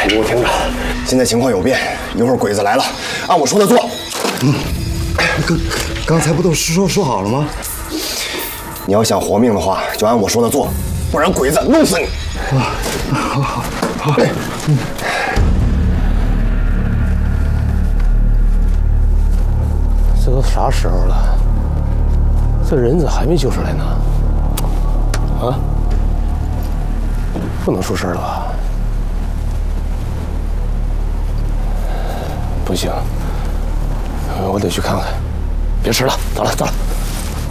你给我听着，现在情况有变，一会儿鬼子来了，按我说的做。 刚才不都说好了吗？ 你要想活命的话，就按我说的做，不然鬼子弄死你。 好。 这都啥时候了？这人咋还没救出来呢？啊？不能出事了吧？不行，我得去看看。别迟了，走了。